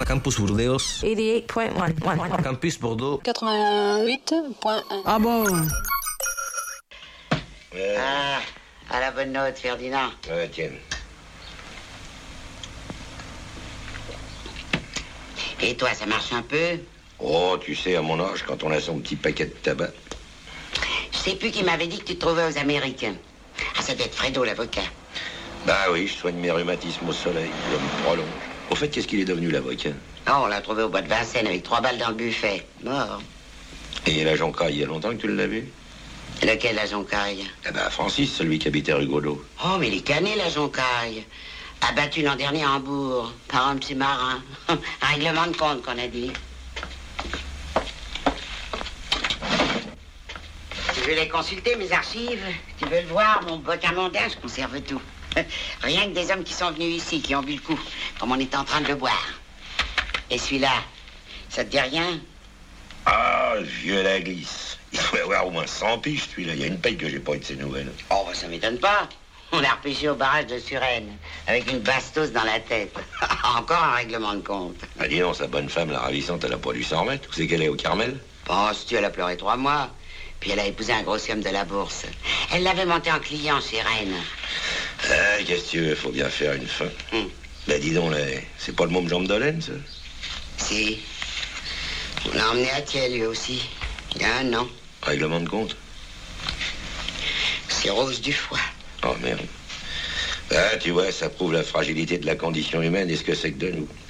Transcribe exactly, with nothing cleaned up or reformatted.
Campus Burdeos. eighty-eight point one. Campus Bordeaux. quatre-vingt-huit point un. Ah bon? Ouais. Ah, à la bonne note, Ferdinand. Ouais, tiens. Et toi, ça marche un peu? Oh, tu sais, à mon âge, quand on a son petit paquet de tabac. Je sais plus qui m'avait dit que tu te trouvais aux Américains. Ah, ça doit être Fredo, l'avocat. Bah oui, je soigne mes rhumatismes au soleil. Je me prolonge. Au fait, qu'est-ce qu'il est devenu, l'avocat? Oh, on l'a trouvé au bois de Vincennes avec trois balles dans le buffet. Mort. Et la Joncaille, il y a longtemps que tu l'as vu? Lequel, la Joncaille? Eh ben, Francis, celui qui habitait rue Godot. Oh, mais il est cané, la Joncaille. Abattu l'an dernier à Hambourg, par un petit marin. Un règlement de compte, qu'on a dit. Tu veux les consulter, mes archives? Tu veux le voir, mon boc à mondain? Je conserve tout. Rien que des hommes qui sont venus ici, qui ont bu le coup, comme on est en train de le boire. Et celui-là, ça te dit rien? Ah, vieux la glisse. Il faut y avoir au moins cent piges, celui-là. Il y a une paye que j'ai pas eu de ses nouvelles. Oh, bah, ça m'étonne pas. On l'a repêché au barrage de Suresnes, avec une bastos dans la tête. Encore un règlement de compte. Ah, dis donc, sa bonne femme, la ravissante, elle a pas dû s'en remettre. Où c'est qu'elle est, au Carmel? Bon, si tu, elle a pleuré trois mois. Puis elle a épousé un gros homme de la bourse. Elle l'avait monté en client chez Rennes. Ah, qu'est-ce que tu veux? Faut bien faire une fin. Hum. Ben, dis donc, là, c'est pas le môme Jean Dolène, ça? Si. On l'a emmené à Thiers, lui aussi. Il y a un an. Règlement de compte? Cirrhose du foie. Oh, merde. Ah, tu vois, ça prouve la fragilité de la condition humaine et ce que c'est que de nous.